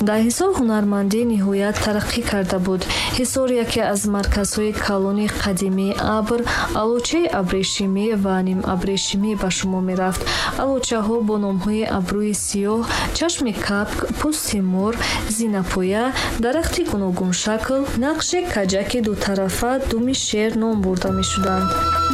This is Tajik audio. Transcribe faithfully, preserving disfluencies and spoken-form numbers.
дар ҳисор ҳунармандӣ ниҳоят тараққӣ карда буд. ҳисор яке аз марказҳои калони қадимии абр, алочаи абрешимӣ ва нимабрешимӣ ба шумор мерафт. алочаҳо бо номҳои абрӯи сиёҳ, чашми капк, пӯсти мор, зинапоя, дарахти гуногуншакл, нақши каҷаки дутарафа, думи шер ном бурда мешуданд.